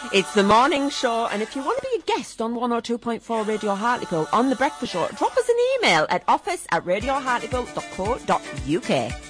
It's the morning show, and if you want to be a guest on 102.4 Radio Hartlepool on the breakfast show, drop us an email at office@radiohartlepool.co.uk.